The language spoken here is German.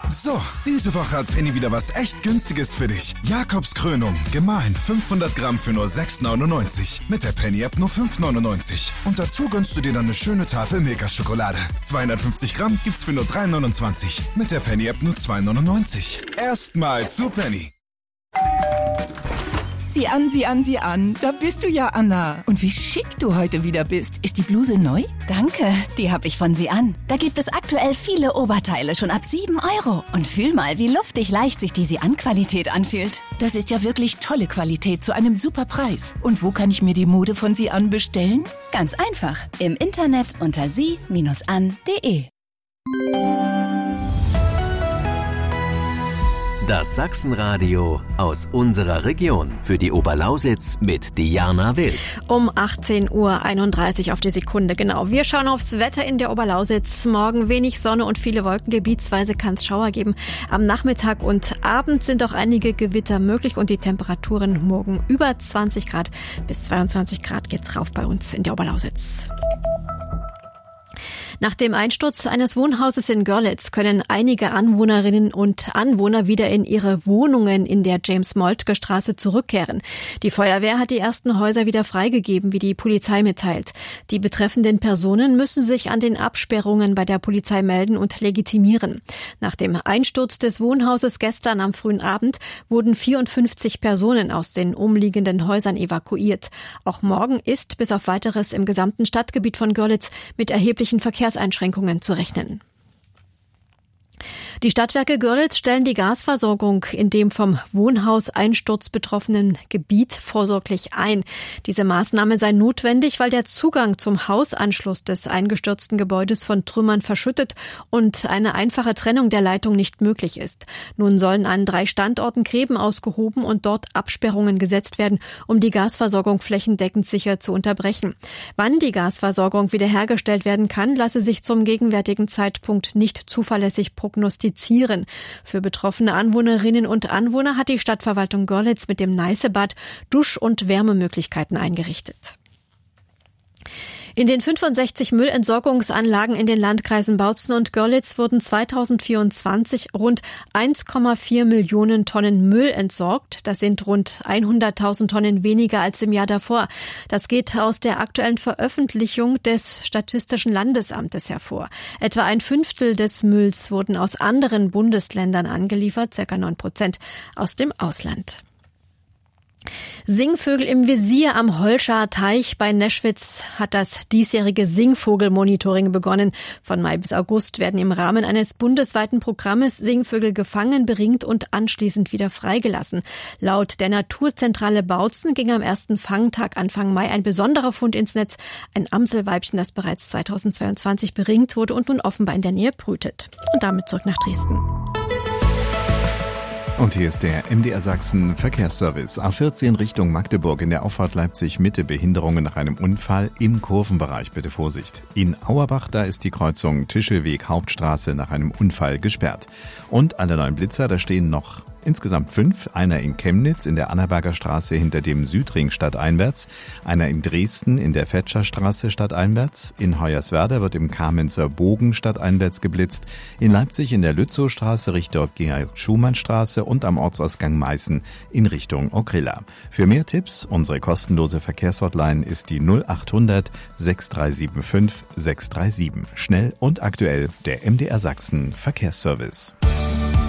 So, diese Woche hat Penny wieder was echt Günstiges für dich. Jakobskrönung, gemahlen 500 Gramm für nur 6,99. Mit der Penny-App nur 5,99. Und dazu gönnst du dir dann eine schöne Tafel Milka-Schokolade. 250 Gramm gibt's für nur 3,29. Mit der Penny-App nur 2,99. Erstmal zu Penny. Sieh an, sieh an, sieh an. Da bist du ja, Anna. Und wie schick du heute wieder bist. Ist die Bluse neu? Danke, die habe ich von Sie an. Da gibt es aktuell viele Oberteile schon ab 7 €. Und fühl mal, wie luftig leicht sich die Sie-an-Qualität anfühlt. Das ist ja wirklich tolle Qualität zu einem super Preis. Und wo kann ich mir die Mode von Sie an bestellen? Ganz einfach. Im Internet unter sie-an.de. Das Sachsenradio aus unserer Region. Für die Oberlausitz mit Diana Wild. Um 18:31 Uhr auf die Sekunde, genau. Wir schauen aufs Wetter in der Oberlausitz. Morgen wenig Sonne und viele Wolken. Gebietsweise kann es Schauer geben. Am Nachmittag und Abend sind auch einige Gewitter möglich und die Temperaturen morgen über 20 Grad bis 22 Grad geht's rauf bei uns in der Oberlausitz. Nach dem Einsturz eines Wohnhauses in Görlitz können einige Anwohnerinnen und Anwohner wieder in ihre Wohnungen in der James-Moltke-Straße zurückkehren. Die Feuerwehr hat die ersten Häuser wieder freigegeben, wie die Polizei mitteilt. Die betreffenden Personen müssen sich an den Absperrungen bei der Polizei melden und legitimieren. Nach dem Einsturz des Wohnhauses gestern am frühen Abend wurden 54 Personen aus den umliegenden Häusern evakuiert. Auch morgen ist bis auf Weiteres im gesamten Stadtgebiet von Görlitz mit erheblichen Verkehrseinschränkungen zu rechnen. Die Stadtwerke Görlitz stellen die Gasversorgung in dem vom Wohnhauseinsturz betroffenen Gebiet vorsorglich ein. Diese Maßnahme sei notwendig, weil der Zugang zum Hausanschluss des eingestürzten Gebäudes von Trümmern verschüttet und eine einfache Trennung der Leitung nicht möglich ist. Nun sollen an 3 Standorten Gräben ausgehoben und dort Absperrungen gesetzt werden, um die Gasversorgung flächendeckend sicher zu unterbrechen. Wann die Gasversorgung wiederhergestellt werden kann, lasse sich zum gegenwärtigen Zeitpunkt nicht zuverlässig prognostizieren. Für betroffene Anwohnerinnen und Anwohner hat die Stadtverwaltung Görlitz mit dem Neißebad Dusch- und Wärmemöglichkeiten eingerichtet. In den 65 Müllentsorgungsanlagen in den Landkreisen Bautzen und Görlitz wurden 2024 rund 1,4 Millionen Tonnen Müll entsorgt. Das sind rund 100.000 Tonnen weniger als im Jahr davor. Das geht aus der aktuellen Veröffentlichung des Statistischen Landesamtes hervor. Etwa 1/5 des Mülls wurden aus anderen Bundesländern angeliefert, ca. 9% aus dem Ausland. Singvögel im Visier am Holscher Teich bei Neschwitz hat das diesjährige Singvogel-Monitoring begonnen. Von Mai bis August werden im Rahmen eines bundesweiten Programmes Singvögel gefangen, beringt und anschließend wieder freigelassen. Laut der Naturzentrale Bautzen ging am ersten Fangtag Anfang Mai ein besonderer Fund ins Netz. Ein Amselweibchen, das bereits 2022 beringt wurde und nun offenbar in der Nähe brütet. Und damit zurück nach Dresden. Und hier ist der MDR Sachsen Verkehrsservice. A14 Richtung Magdeburg in der Auffahrt Leipzig-Mitte Behinderungen nach einem Unfall im Kurvenbereich. Bitte Vorsicht. In Auerbach, da ist die Kreuzung Tischelweg Hauptstraße nach einem Unfall gesperrt. Und alle 9 Blitzer, da stehen noch insgesamt 5. Einer in Chemnitz in der Annaberger Straße hinter dem Südring stadteinwärts. Einer in Dresden in der Fetscherstraße stadteinwärts. In Hoyerswerda wird im Kamenzer Bogen stadteinwärts geblitzt. In Leipzig in der Lützowstraße Richtung Georg-Schumann-Straße und am Ortsausgang Meißen in Richtung Okrilla. Für mehr Tipps, unsere kostenlose Verkehrshotline ist die 0800 6375 637. Schnell und aktuell der MDR Sachsen Verkehrsservice.